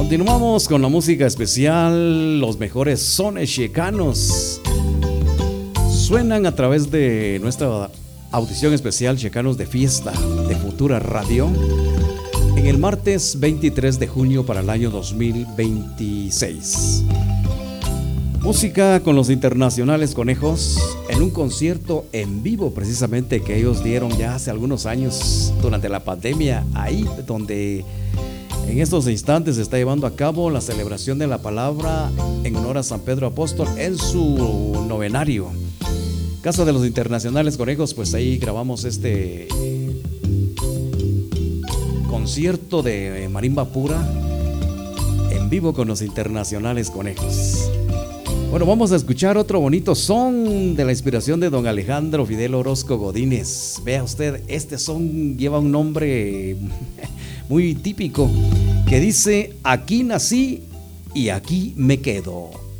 Continuamos con la música especial, los mejores sones checanos. Suenan a través de nuestra audición especial Checanos de Fiesta de Futura Radio en el martes 23 de junio para el año 2026. Música con los Internacionales Conejos en un concierto en vivo precisamente que ellos dieron ya hace algunos años durante la pandemia, ahí donde en estos instantes se está llevando a cabo la celebración de la palabra en honor a San Pedro Apóstol en su novenario. Casa de los Internacionales Conejos, pues ahí grabamos este concierto de marimba pura en vivo con los Internacionales Conejos. Bueno, vamos a escuchar otro bonito son de la inspiración de don Alejandro Fidel Orozco Godínez. Vea usted, este son lleva un nombre muy típico que dice: aquí nací y aquí me quedo.